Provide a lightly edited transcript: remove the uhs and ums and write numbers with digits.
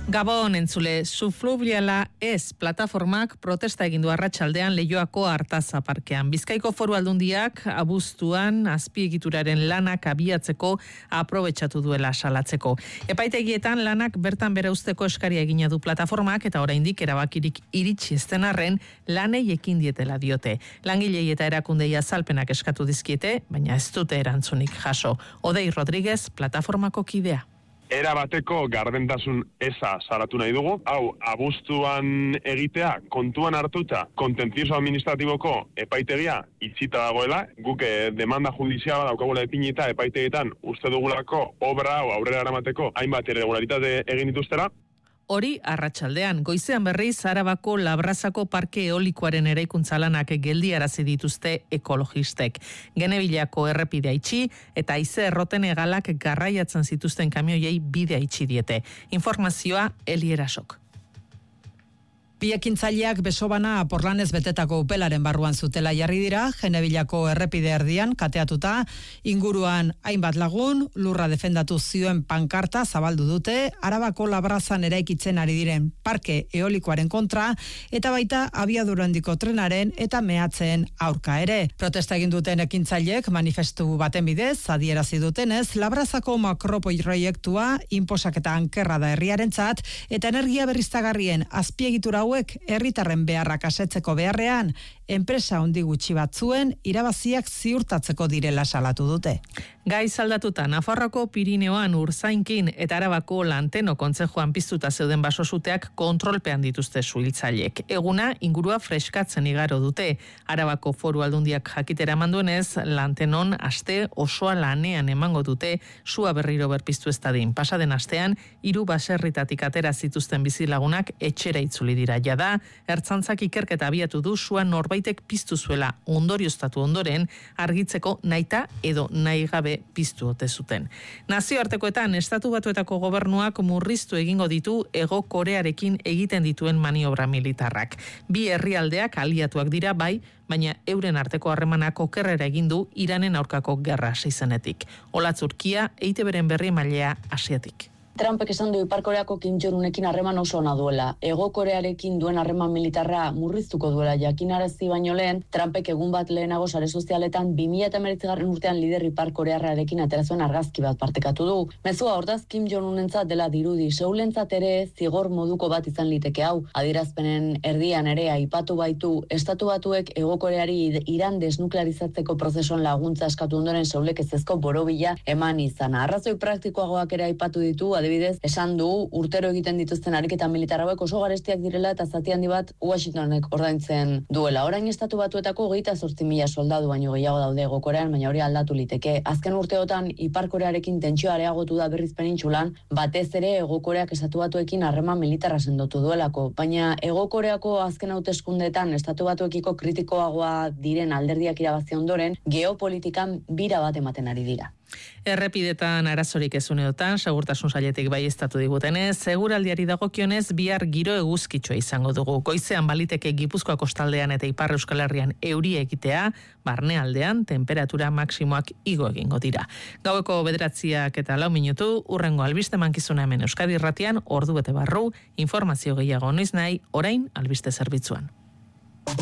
Gabon entzule, Sufluviala ez plataformak protesta egin du arratsaldean Leioako Artaza parkean. Bizkaiko Foru Aldundiak abuztuan azpiegituraren lanak abiatzeko aprobetxatu duela salatzeko. Epaitegietan lanak bertan bera usteko eskaria egina du plataformak eta oraindik erabakirik iritsi ez den arren lanei ekin dietela diote. Langilei eta erakundei azalpenak eskatu dizkiete, baina ez dute erantzunik jaso. Odei Rodríguez, plataformako kidea. Era bateko gardentasun eza salatu nahi dugu. Hau, abuztuan egitea, kontuan hartuta, kontentzioso administratiboko epaitegia itxita dagoela. Guk demanda judiziala daukagula epinita epaitegietan uste dugulako obra hau aurrera eramateko hainbat irregularitate egin dituztera. Hori arratsaldean, goizean berriz Arabako Labrazako parke eolikoaren eraikuntza lanak geldiarazi dituzte ekologistek. Genebilako errepidea itxi eta haize erroten hegalak garraiatzen zituzten kamioiei bidea itxi diete. Informazioa Elierasok. Bi ekintzaileak besobana porlanez betetako upelaren barruan zutela jarri dira, Genebilako errepide erdian kateatuta, inguruan hainbat lagun, lurra defendatu zioen pankarta zabaldu dute, Arabako Labrazan eraikitzen ari diren parke eolikoaren kontra, eta baita abiadura handiko trenaren eta mehatzen aurka ere. Protesta egin duten ekintzaileek manifestu baten bidez, adierazi dutenez, Labrazako makroproiektua inposaketa ankerra da herriarentzat, eta energia berriztagarrien azpiegitura hauek herritarren beharrak asetzeko beharrean, enpresa handi gutxi batzuen irabaziak ziurtatzeko direla salatu dute. Gaiz aldatuta, Nafarroko Pirineoan Urzainkin eta Arabako Lanteno kontzejuan piztuta zeuden basosuteak kontrolpean dituzte suhiltzaileek. Eguna ingurua freskatzen igaro dute. Arabako Foru Aldundiak jakitera emanduenez, Lantenon aste osoa lanean emango dute sua berriro berpiztu ez dadin. Pasaden astean 3 baserritatik atera zituzten bizilagunak etxera itzuli dira. Jada, ertzantzak ikerketa abiatu du sua norbaitek piztu zuela ondorioztatu ondoren argitzeko nahita edo nahi gabe piztu ote zuten. Nazioartekoetan Estatu Batuetako gobernuak murriztu egingo ditu Hego Korearekin egiten dituen maniobra militarrak. Bi herrialdeak aliatuak dira bai, baina euren arteko harremanak okerrera egin du Iranen aurkako gerra hasi zenetik. Olatz Urkia, EITBren berri mailea Asiatik. Trumpek esan du Ipar Koreako Kim Jong-unekin harreman oso ona duela. Hego Korearekin duen harreman militarra murriztuko duela jakinarazi baino lehen, Trumpek egun bat lehenago sare sozialetan 2019 urtean lider Ipar Korearrarekin atera zuen argazki bat partekatu du. Mezua hortaz Kim Jong-unentzat dela dirudi, Seulentzat ere zigor moduko bat izan liteke hau. Adierazpenen erdian ere aipatu baitu Estatu Batuek Hego Koreari Iran desnuklearizatzeko prozesuan laguntza eskatu ondoren Seulek ezezko borobila eman izana. Arrazoi praktikoagoak ere aipatu ditu, adibidez, esan du urtero egiten dituzten ariketa militar hauek oso garestiak direla eta zati handi bat Washingtonek ordaintzen duela. Orain Estatu Batuetako 28.000 soldadu baino gehiago daude Hego Korean, baina hori aldatu liteke. Azken urteotan Ipar Korearekin tentsioa areagotu da berriz penintsulan, batez ere Hego Koreak Estatu Batuekin harreman militarra sendotu duelako, baina Hego Koreako azken hauteskundeetan Estatu Batuekiko kritikoagoa diren alderdiak irabazi ondoren, geopolitikan bira bat ematen ari dira. Errepidetan arazorik ez uneotan, segurtasun sailetik baieztatu digutenez, seguraldiari dagokionez bihar giro eguzkitsua izango dugu. Goizean baliteke Gipuzkoa kostaldean eta Ipar Euskal Herrian euria egitea, barnealdean temperatura maksimoak igo egingo dira. Gaueko 9:04 eta 4 minutu, urrengo albiste mankizuna hemen Euskadi Irratian, ordu bete barru, informazio gehiago noiz nahi, orain albiste zerbitzuan.